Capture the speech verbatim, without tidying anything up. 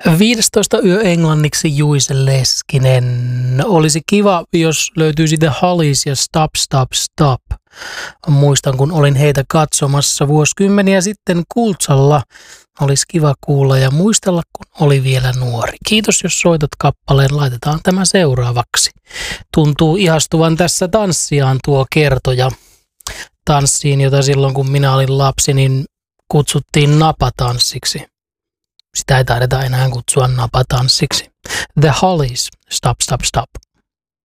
viidestoista yö englanniksi Juise Leskinen. Olisi kiva, jos löytyisi The Hollies ja Stop, Stop, Stop. Muistan, kun olin heitä katsomassa vuosikymmeniä sitten Kultsalla. Olisi kiva kuulla ja muistella, kun oli vielä nuori. Kiitos, jos soitat kappaleen. Laitetaan tämä seuraavaksi. Tuntuu ihastuvan tässä tanssiaan tuo kertoja. Tanssiin, jota silloin kun minä olin lapsi, niin kutsuttiin napatanssiksi. Sitä ei taideta enää kutsua napatanssiksi. The Hollies, Stop, Stop, Stop.